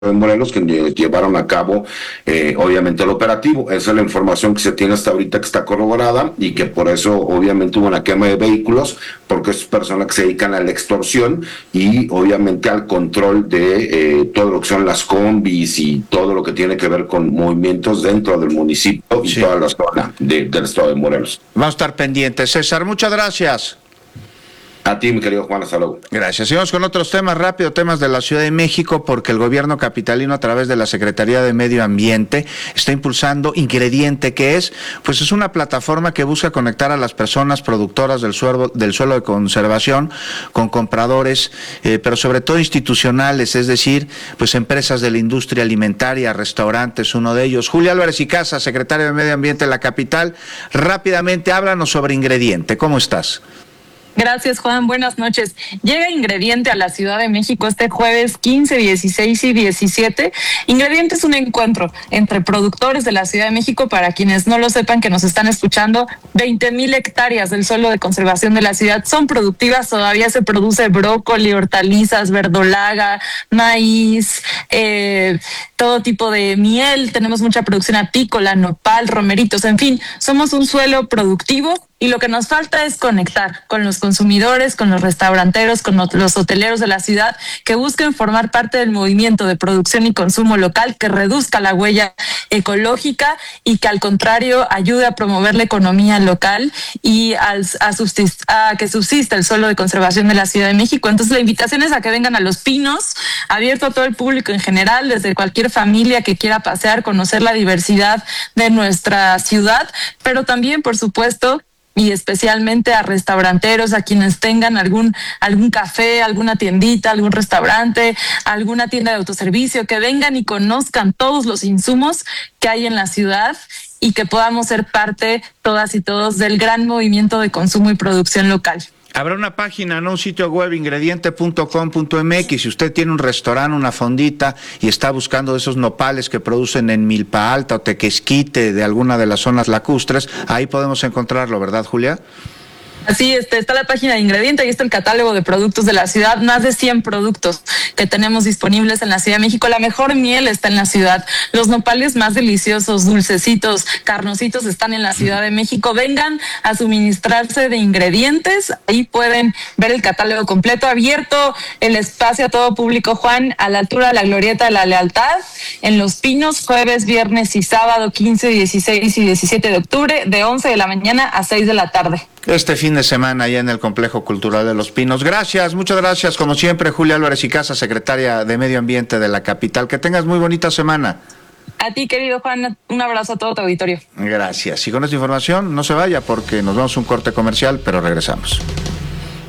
de Morelos, que llevaron a cabo obviamente el operativo. Esa es la información que se tiene hasta ahorita, que está corroborada, y que por eso obviamente hubo una quema de vehículos, porque es personas que se dedican a la extorsión y obviamente al control de todo lo que son las combis y todo lo que tiene que ver con movimientos dentro del municipio y toda la zona del estado de Morelos. Vamos a estar pendientes. César, muchas gracias. A ti, mi querido Juan, hasta luego. Gracias. Sigamos con otros temas rápido, temas de la Ciudad de México, porque el gobierno capitalino, a través de la Secretaría de Medio Ambiente, está impulsando Ingrediente, que es una plataforma que busca conectar a las personas productoras del suelo de conservación con compradores, pero sobre todo institucionales, es decir, empresas de la industria alimentaria, restaurantes, uno de ellos. Julia Álvarez y Casa, secretaria de Medio Ambiente de la capital, rápidamente háblanos sobre Ingrediente. ¿Cómo estás? Gracias, Juan. Buenas noches. Llega Ingrediente a la Ciudad de México este jueves 15, 16 y 17. Ingrediente es un encuentro entre productores de la Ciudad de México. Para quienes no lo sepan, que nos están escuchando, 20,000 hectáreas del suelo de conservación de la ciudad son productivas. Todavía se produce brócoli, hortalizas, verdolaga, maíz, todo tipo de miel. Tenemos mucha producción apícola, nopal, romeritos, en fin, somos un suelo productivo. Y lo que nos falta es conectar con los consumidores, con los restauranteros, con los hoteleros de la ciudad, que busquen formar parte del movimiento de producción y consumo local, que reduzca la huella ecológica y que al contrario ayude a promover la economía local y a que subsista el suelo de conservación de la Ciudad de México. Entonces la invitación es a que vengan a Los Pinos, abierto a todo el público en general, desde cualquier familia que quiera pasear, conocer la diversidad de nuestra ciudad, pero también, por supuesto, y especialmente a restauranteros, a quienes tengan algún café, alguna tiendita, algún restaurante, alguna tienda de autoservicio, que vengan y conozcan todos los insumos que hay en la ciudad y que podamos ser parte, todas y todos, del gran movimiento de consumo y producción local. Habrá una página, ¿no? Un sitio web, ingrediente.com.mx. Si usted tiene un restaurante, una fondita, y está buscando esos nopales que producen en Milpa Alta o Tequesquite, de alguna de las zonas lacustres, ahí podemos encontrarlo, ¿verdad, Julia? Así está la página de Ingrediente, ahí está el catálogo de productos de la ciudad, más de 100 productos que tenemos disponibles en la Ciudad de México. La mejor miel está en la ciudad, los nopales más deliciosos, dulcecitos, carnositos están en la Ciudad de México. Vengan a suministrarse de ingredientes, ahí pueden ver el catálogo completo, abierto el espacio a todo público, Juan, a la altura de la Glorieta de la Lealtad, en Los Pinos, jueves, viernes y sábado 15, 16 y 17 de octubre, de 11 de la mañana a 6 de la tarde. Este fin de semana allá en el Complejo Cultural de Los Pinos. Gracias, muchas gracias. Como siempre, Julia Álvarez y Casa, secretaria de Medio Ambiente de la capital. Que tengas muy bonita semana. A ti, querido Juan, un abrazo a todo tu auditorio. Gracias. Y con esta información no se vaya, porque nos vamos a un corte comercial, pero regresamos.